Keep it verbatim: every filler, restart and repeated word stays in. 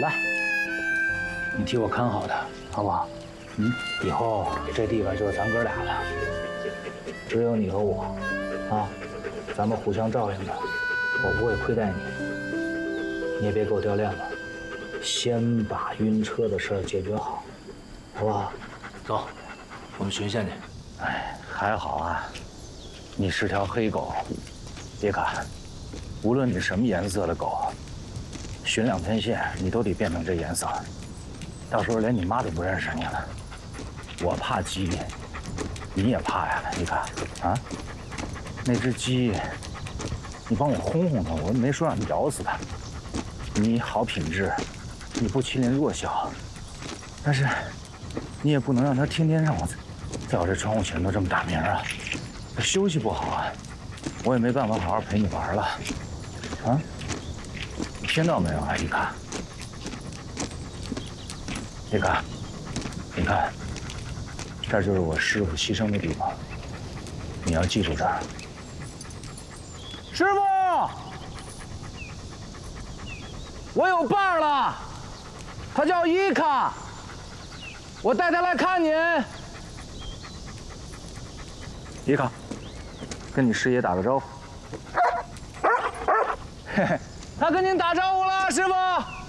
来，你替我看好他，好不好？嗯，以后这地方就是咱哥俩的，只有你和我，啊，咱们互相照应着，我不会亏待你，你也别给我掉链子，先把晕车的事儿解决好，好不好？ 走，我们巡线去。 哎，还好啊，你是条黑狗，别看，无论你什么颜色的狗，巡两天线你都得变成这颜色，到时候连你妈都不认识你了。我怕鸡，你也怕呀？你看啊，那只鸡，你帮我轰轰它，我没说让你咬死它。你好品质，你不欺凌弱小，但是你也不能让它天天让我在我这窗户前头这么打鸣啊，它休息不好啊，我也没办法好好陪你玩了。啊，你听到没有啊？一看，一看，你看。这就是我师傅牺牲的地方，你要记住这儿。师傅，我有伴儿了，他叫伊卡，我带他来看您。伊卡，跟你师爷打个招呼。嘿嘿，他跟您打招呼了，师傅。